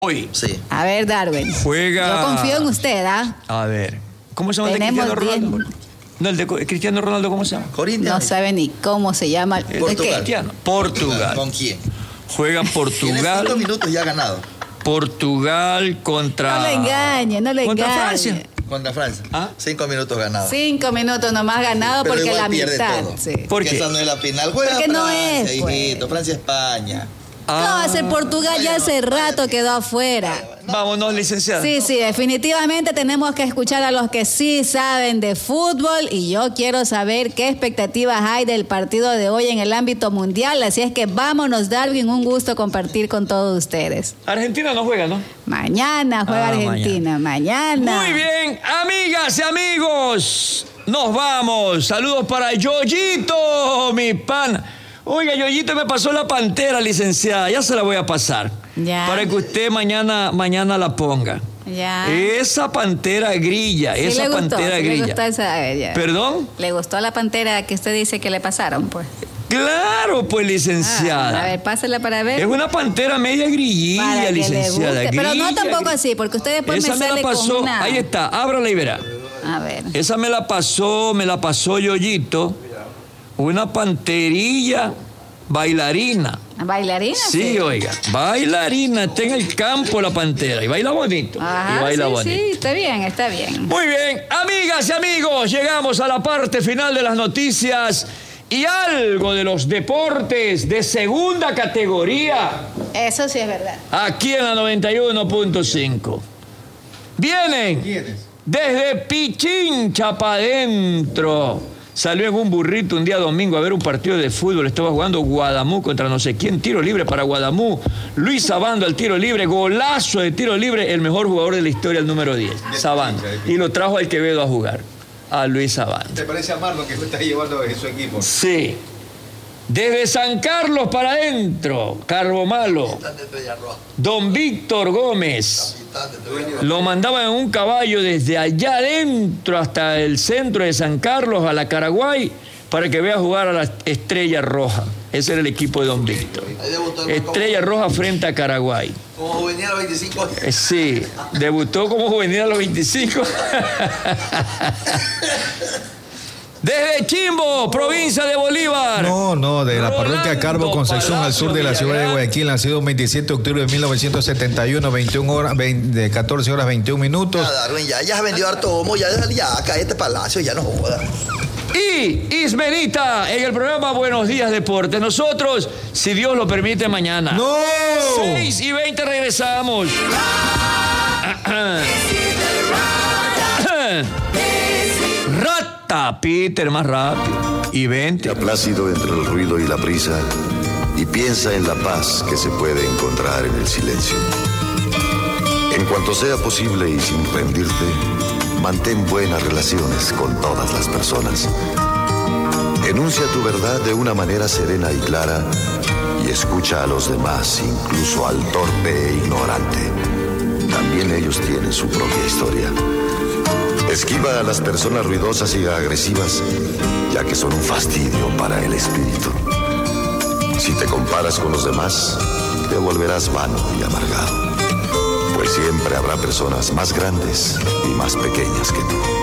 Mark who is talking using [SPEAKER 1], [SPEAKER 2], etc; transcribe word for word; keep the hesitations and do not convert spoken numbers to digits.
[SPEAKER 1] Hoy.
[SPEAKER 2] Sí.
[SPEAKER 3] A ver, Darwin.
[SPEAKER 1] Juega.
[SPEAKER 3] Yo confío en usted, ¿ah?
[SPEAKER 1] A ver. ¿Cómo se llama
[SPEAKER 3] Tenemos
[SPEAKER 1] el de Cristiano
[SPEAKER 3] diez.
[SPEAKER 1] Ronaldo? No, el de Co- Cristiano Ronaldo, ¿cómo se llama?
[SPEAKER 2] Corinthians.
[SPEAKER 3] No sabe ni cómo se llama.
[SPEAKER 1] El de
[SPEAKER 2] Portugal.
[SPEAKER 1] Cristiano. Portugal.
[SPEAKER 2] ¿Con quién?
[SPEAKER 1] Juega
[SPEAKER 2] Tiene
[SPEAKER 1] Portugal.
[SPEAKER 2] cinco minutos ya ganado.
[SPEAKER 1] Portugal contra.
[SPEAKER 3] No le engañe, no le
[SPEAKER 1] contra
[SPEAKER 3] engañe.
[SPEAKER 1] Francia.
[SPEAKER 2] Contra Francia.
[SPEAKER 1] ¿Ah?
[SPEAKER 2] Cinco minutos ganado.
[SPEAKER 3] Cinco minutos nomás ganado
[SPEAKER 2] Pero
[SPEAKER 3] porque
[SPEAKER 2] igual
[SPEAKER 3] la
[SPEAKER 2] pierde
[SPEAKER 3] mitad.
[SPEAKER 2] todo.
[SPEAKER 3] Sí.
[SPEAKER 1] ¿Por
[SPEAKER 2] Que
[SPEAKER 1] qué?
[SPEAKER 2] esa no es la final. Juega
[SPEAKER 3] Porque no
[SPEAKER 2] Francia,
[SPEAKER 3] es, pues.
[SPEAKER 2] hijito. Francia-España.
[SPEAKER 3] No, hace Portugal ya hace rato quedó afuera.
[SPEAKER 1] Vámonos, licenciada.
[SPEAKER 3] Sí, sí, definitivamente tenemos que escuchar a los que sí saben de fútbol y yo quiero saber qué expectativas hay del partido de hoy en el ámbito mundial. Así es que vámonos, Darwin, un gusto compartir con todos ustedes.
[SPEAKER 1] Argentina no juega, ¿no?
[SPEAKER 3] Mañana juega
[SPEAKER 1] Ah,
[SPEAKER 3] Argentina, mañana.
[SPEAKER 1] Muy bien, amigas y amigos, nos vamos. Saludos para Yoyito, mi pan. Oiga, Yoyito me pasó la pantera, licenciada. Ya se la voy a pasar.
[SPEAKER 3] Ya.
[SPEAKER 1] Para que usted mañana, mañana la ponga.
[SPEAKER 3] Ya.
[SPEAKER 1] Esa pantera grilla,
[SPEAKER 3] Sí
[SPEAKER 1] esa
[SPEAKER 3] le gustó,
[SPEAKER 1] pantera
[SPEAKER 3] sí le
[SPEAKER 1] grilla.
[SPEAKER 3] gustó esa, ya.
[SPEAKER 1] ¿Perdón?
[SPEAKER 3] ¿Le gustó la pantera que usted dice que le pasaron, pues?
[SPEAKER 1] Claro, pues, licenciada.
[SPEAKER 3] Ah, a ver, pásela para ver.
[SPEAKER 1] Es una pantera media grillilla,
[SPEAKER 3] Para que le
[SPEAKER 1] licenciada.
[SPEAKER 3] guste, pero no
[SPEAKER 1] grilla,
[SPEAKER 3] tampoco
[SPEAKER 1] grilla.
[SPEAKER 3] así, porque usted después
[SPEAKER 1] Esa
[SPEAKER 3] me
[SPEAKER 1] me
[SPEAKER 3] sale
[SPEAKER 1] la pasó,
[SPEAKER 3] con una...
[SPEAKER 1] ahí está, ábrala y verá.
[SPEAKER 3] A ver.
[SPEAKER 1] Esa me la pasó, me la pasó Yoyito. Una panterilla bailarina.
[SPEAKER 3] ¿Bailarina?
[SPEAKER 1] Sí, oiga, bailarina, está en el campo la pantera y baila bonito.
[SPEAKER 3] Ajá,
[SPEAKER 1] y baila
[SPEAKER 3] sí,
[SPEAKER 1] bonito.
[SPEAKER 3] sí, está bien, está bien.
[SPEAKER 1] Muy bien, amigas y amigos, llegamos a la parte final de las noticias y algo de los deportes de segunda categoría
[SPEAKER 3] Eso sí es verdad.
[SPEAKER 1] aquí en la noventa y uno punto cinco. Vienen desde Pichincha para adentro. Salió en un burrito un día domingo a ver un partido de fútbol. Estaba jugando Guadamú contra no sé quién. Tiro libre para Guadamú. Luis Sabando al tiro libre. Golazo de tiro libre. El mejor jugador de la historia, el número diez. Sabando. Y lo trajo al Quevedo a jugar. A Luis Sabando.
[SPEAKER 4] ¿Te parece a Marlon que está llevando en su equipo?
[SPEAKER 1] Sí. Desde San Carlos para adentro. Carbomalo. Don Víctor Gómez. Lo mandaba en un caballo desde allá adentro hasta el centro de San Carlos, a la Caraguay, para que vea jugar a la Estrella Roja. Ese era el equipo de Don Víctor. Estrella Roja frente a Caraguay.
[SPEAKER 2] Como juvenil a los veinticinco años.
[SPEAKER 1] Eh, Sí, debutó como juvenil a los veinticinco. Desde Chimbo, provincia de Bolívar.
[SPEAKER 5] No, no, de la
[SPEAKER 1] Rolando
[SPEAKER 5] parroquia Carbo Concepción al sur de la ciudad de
[SPEAKER 1] Villagrán.
[SPEAKER 5] Guayaquil, nacido el veintisiete de octubre de mil novecientos setenta y uno, veintiuna horas, veinte, de catorce horas veintiún minutos.
[SPEAKER 2] Ya, Darwin, ya, ya has vendido harto humo, ya, ya, acá este palacio, ya no joda.
[SPEAKER 1] Y Ismerita en el programa Buenos Días Deportes. Nosotros, si Dios lo permite, mañana.
[SPEAKER 5] ¡No!
[SPEAKER 1] seis y veinte regresamos. Rata, Peter, más rápido. Y veinte.
[SPEAKER 6] Ya plácido entre el ruido y la prisa, y piensa en la paz que se puede encontrar en el silencio. En cuanto sea posible y sin rendirte, mantén buenas relaciones con todas las personas. Enuncia tu verdad de una manera serena y clara y escucha a los demás, incluso al torpe e ignorante. También ellos tienen su propia historia. Esquiva a las personas ruidosas y agresivas, ya que son un fastidio para el espíritu. Si te comparas con los demás, te volverás vano y amargado, pues siempre habrá personas más grandes y más pequeñas que tú.